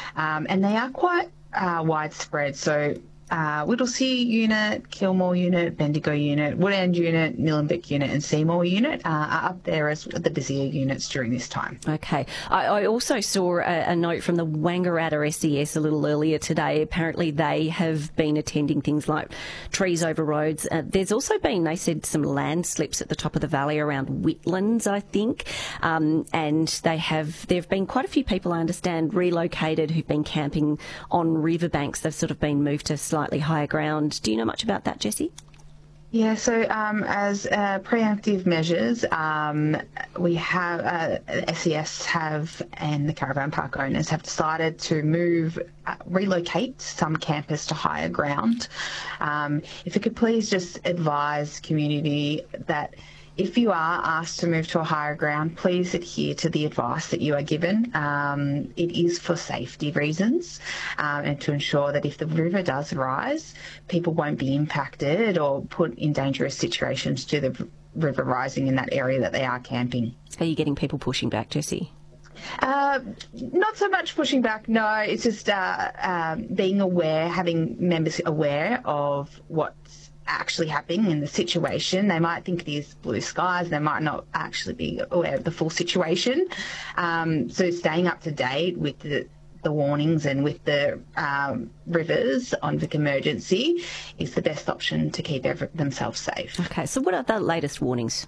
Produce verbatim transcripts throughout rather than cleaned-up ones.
Um, and they are quite uh, widespread. So uh, Whittlesea unit, Kilmore unit, Bendigo unit, Woodend unit, Nillumbik unit and Seymour unit uh, are up there as the busier units during this time. Okay. I, I also saw a, a note from the Wangaratta S E S a little earlier today. Apparently they have been attending things like trees over roads. Uh, there's also been, they said, some landslips at the top of the valley around Whitlands, I think. Um, and they have, there have been quite a few people, I understand, relocated who've been camping on riverbanks. They've sort of been moved to slightly higher ground. Do you know much about that, Jessie? Yeah, so um, as uh, preemptive measures, um, we have, uh, S E S have and the caravan park owners have decided to move, uh, relocate some campers to higher ground. Um, if you could please just advise community that if you are asked to move to a higher ground, please adhere to the advice that you are given. Um, it is for safety reasons um, and to ensure that if the river does rise, people won't be impacted or put in dangerous situations to the river rising in that area that they are camping. Are you getting people pushing back, Jessie? Uh, not so much pushing back, no. It's just uh, um, being aware, having members aware of what's actually happening in the situation. They might think it is blue skies. They might not actually be aware of the full situation. Um, so staying up to date with the, the warnings and with the um, rivers on Vic Emergency is the best option to keep every, themselves safe. Okay, so what are the latest warnings?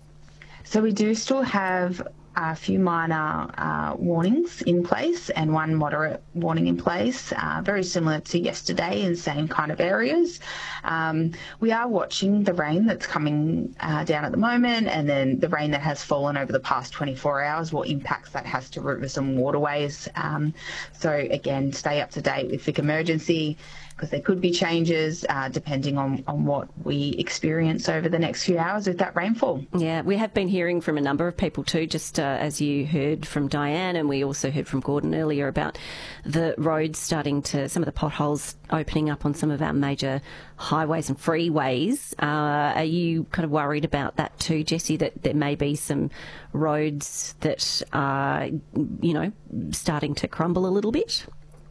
So we do still have a few minor uh, warnings in place and one moderate warning in place, uh, very similar to yesterday in the same kind of areas. Um, we are watching the rain that's coming uh, down at the moment, and then the rain that has fallen over the past twenty-four hours, what impacts that has to rivers and waterways. Um, so again, stay up to date with Vic Emergency, because there could be changes uh, depending on, on what we experience over the next few hours with that rainfall. Yeah, we have been hearing from a number of people too, just uh, as you heard from Diane, and we also heard from Gordon earlier about the roads starting to, some of the potholes opening up on some of our major highways and freeways. Uh, are you kind of worried about that too, Jessie, that there may be some roads that are, you know, starting to crumble a little bit?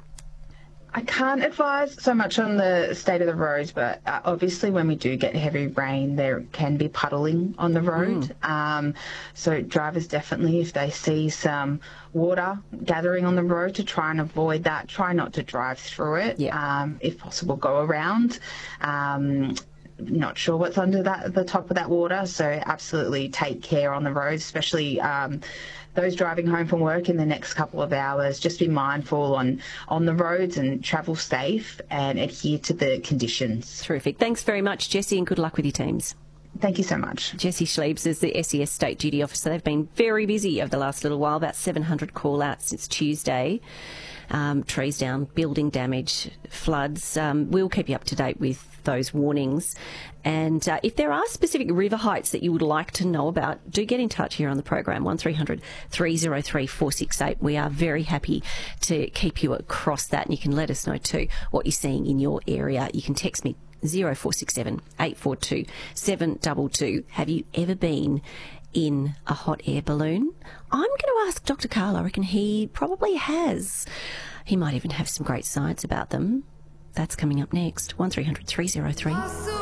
I can't advise so much on the state of the roads, but uh, obviously when we do get heavy rain, there can be puddling on the road. Mm. Um, so drivers definitely, if they see some water gathering on the road, to try and avoid that, try not to drive through it. Yeah. Um, if possible, go around. Um, not sure what's under that, the top of that water, so absolutely take care on the road, especially um, those driving home from work in the next couple of hours. Just be mindful on, on the roads and travel safe and adhere to the conditions. Terrific. Thanks very much, Jessie, and good luck with your teams. Thank you so much. Jessie Schliebs is the S E S State Duty Officer. They've been very busy over the last little while, about seven hundred call-outs since Tuesday. Um, trees down, building damage, floods. Um, we'll keep you up to date with those warnings. And uh, if there are specific river heights that you would like to know about, do get in touch here on the program, one three hundred three oh three four six eight. We are very happy to keep you across that, and you can let us know too what you're seeing in your area. You can text me zero four six seven eight four two seven two two. Have you ever been in a hot air balloon? I'm going to ask Doctor Carl. I reckon he probably has. He might even have some great science about them. That's coming up next. one three hundred three oh three